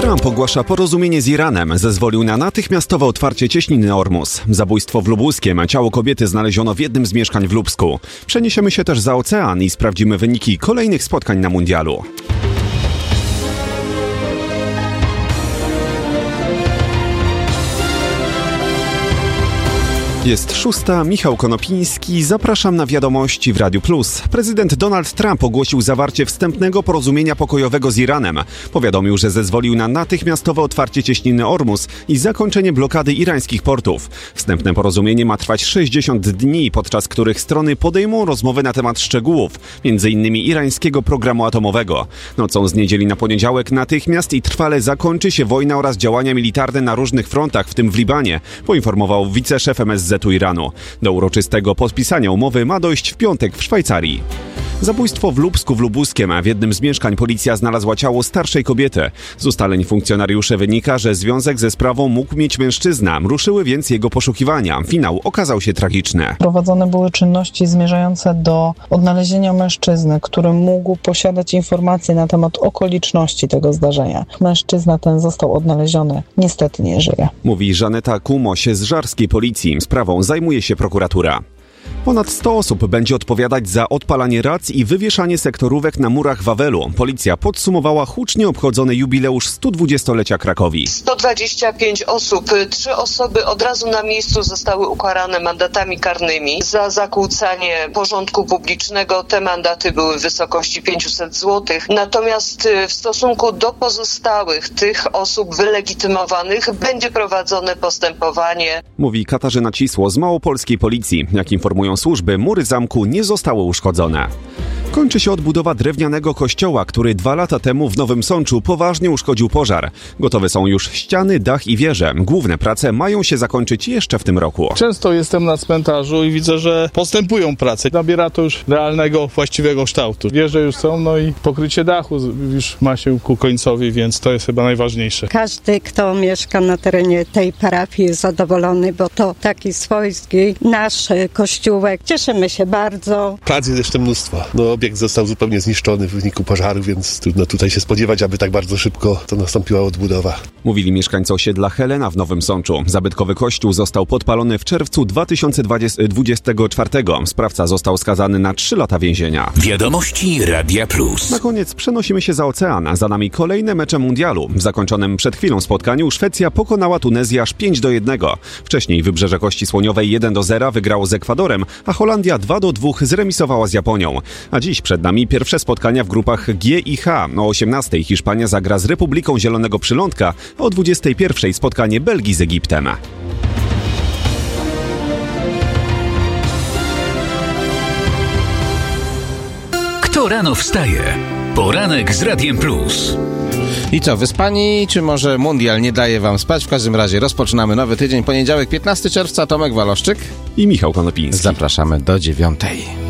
Trump ogłasza porozumienie z Iranem. Zezwolił na natychmiastowe otwarcie cieśniny Ormus. Zabójstwo w Lubuskiem. Ciało kobiety znaleziono w jednym z mieszkań w Lubsku. Przeniesiemy się też za ocean i sprawdzimy wyniki kolejnych spotkań na mundialu. Jest 6. Michał Konopiński. Zapraszam na wiadomości w Radiu Plus. Prezydent Donald Trump ogłosił zawarcie wstępnego porozumienia pokojowego z Iranem. Powiadomił, że zezwolił na natychmiastowe otwarcie cieśniny Ormus i zakończenie blokady irańskich portów. Wstępne porozumienie ma trwać 60 dni, podczas których strony podejmą rozmowy na temat szczegółów, m.in. irańskiego programu atomowego. Nocą z niedzieli na poniedziałek natychmiast i trwale zakończy się wojna oraz działania militarne na różnych frontach, w tym w Libanie, poinformował wiceszef MSZ Iranu. Do uroczystego podpisania umowy ma dojść w piątek w Szwajcarii. Zabójstwo w Lubsku w Lubuskiem, a w jednym z mieszkań policja znalazła ciało starszej kobiety. Z ustaleń funkcjonariuszy wynika, że związek ze sprawą mógł mieć mężczyzna. Ruszyły więc jego poszukiwania. Finał okazał się tragiczny. Prowadzone były czynności zmierzające do odnalezienia mężczyzny, który mógł posiadać informacje na temat okoliczności tego zdarzenia. Mężczyzna ten został odnaleziony. Niestety nie żyje. Mówi Żaneta Kumoś z żarskiej policji. Sprawą zajmuje się prokuratura. Ponad 100 osób będzie odpowiadać za odpalanie rac i wywieszanie sektorówek na murach Wawelu. Policja podsumowała hucznie obchodzony jubileusz 120-lecia Krakowi. 125 osób, 3 osoby od razu na miejscu zostały ukarane mandatami karnymi za zakłócanie porządku publicznego. Te mandaty były w wysokości 500 zł. Natomiast w stosunku do pozostałych tych osób wylegitymowanych będzie prowadzone postępowanie. Mówi Katarzyna Cisło z Małopolskiej Policji. Jak informują służby, mury zamku nie zostały uszkodzone. Kończy się odbudowa drewnianego kościoła, który 2 lata temu w Nowym Sączu poważnie uszkodził pożar. Gotowe są już ściany, dach i wieże. Główne prace mają się zakończyć jeszcze w tym roku. Często jestem na cmentarzu i widzę, że postępują prace. Nabiera to już realnego, właściwego kształtu. Wieże już są, no i pokrycie dachu już ma się ku końcowi, więc to jest chyba najważniejsze. Każdy, kto mieszka na terenie tej parafii, jest zadowolony, bo to taki swojski nasz kościółek. Cieszymy się bardzo. Prac jest jeszcze mnóstwo. Obiekt został zupełnie zniszczony w wyniku pożaru, więc trudno tutaj się spodziewać, aby tak bardzo szybko to nastąpiła odbudowa. Mówili mieszkańcy osiedla Helena w Nowym Sączu. Zabytkowy kościół został podpalony w czerwcu 2024. Sprawca został skazany na 3 lata więzienia. Wiadomości Radia Plus. Na koniec przenosimy się za ocean. Za nami kolejne mecze mundialu. W zakończonym przed chwilą spotkaniu Szwecja pokonała Tunezję aż 5-1. Wcześniej Wybrzeże Kości Słoniowej 1-0 wygrało z Ekwadorem, a Holandia 2-2 zremisowała z Japonią. A dziś przed nami pierwsze spotkania w grupach G i H. O 18:00 Hiszpania zagra z Republiką Zielonego Przylądka, a o 21:00 spotkanie Belgii z Egiptem. Kto rano wstaje? Poranek z Radiem Plus. I co, wyspani, czy może mundial nie daje wam spać? W każdym razie rozpoczynamy nowy tydzień, poniedziałek 15 czerwca, Tomek Waloszczyk i Michał Konopiński. Zapraszamy do 9:00.